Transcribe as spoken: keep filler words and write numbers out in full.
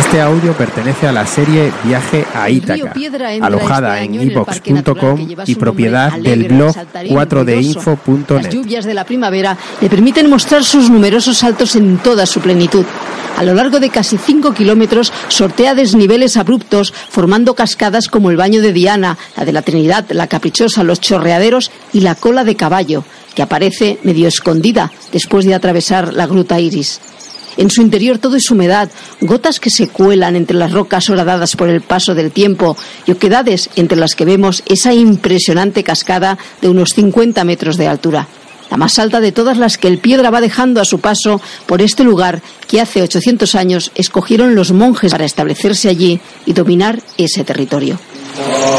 Este audio pertenece a la serie Viaje a Ítaca, alojada en i vox punto com y propiedad del blog cuatro d info punto net. Las lluvias de la primavera le permiten mostrar sus numerosos saltos en toda su plenitud. A lo largo de casi cinco kilómetros sortea desniveles abruptos, formando cascadas como el Baño de Diana, la de la Trinidad, la Caprichosa, los Chorreaderos y la Cola de Caballo, que aparece medio escondida después de atravesar la Gruta Iris. En su interior todo es humedad, gotas que se cuelan entre las rocas horadadas por el paso del tiempo y oquedades entre las que vemos esa impresionante cascada de unos cincuenta metros de altura, la más alta de todas las que el Piedra va dejando a su paso por este lugar que hace ochocientos años escogieron los monjes para establecerse allí y dominar ese territorio.